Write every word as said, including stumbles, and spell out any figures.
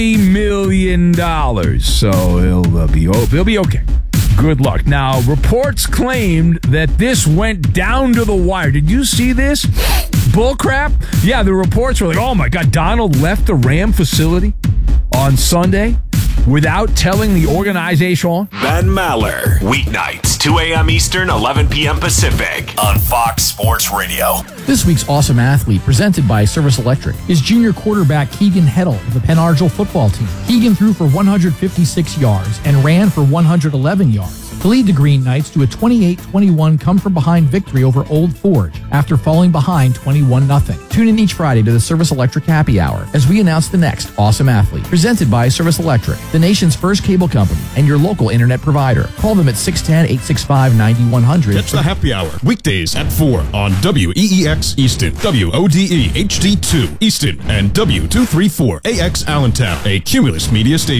million dollars. So he'll uh, be oh, he'll be okay. Good luck. Now, reports claimed that this went down to the wire. Did you see this? Bullcrap? Yeah, the reports were like, oh my God, Donald left the Ram facility on Sunday without telling the organization. Ben Maller, weeknights, two a.m. Eastern, eleven p.m. Pacific, on Fox Sports Radio. This week's Awesome Athlete, presented by Service Electric, is junior quarterback Keegan Heddle of the Penn Argyle football team. Keegan threw for one hundred fifty-six yards and ran for one hundred eleven yards to lead the Green Knights to a twenty-eight twenty-one come-from-behind victory over Old Forge after falling behind twenty-one nothing. Tune in each Friday to the Service Electric Happy Hour as we announce the next Awesome Athlete, presented by Service Electric, the nation's first cable company and your local internet provider. Call them at six one zero, eight six five, nine one zero zero. Catch the Happy Hour weekdays at four on W E E X Easton, W O D E H D two Easton, and W two thirty-four A X Allentown, a Cumulus Media station.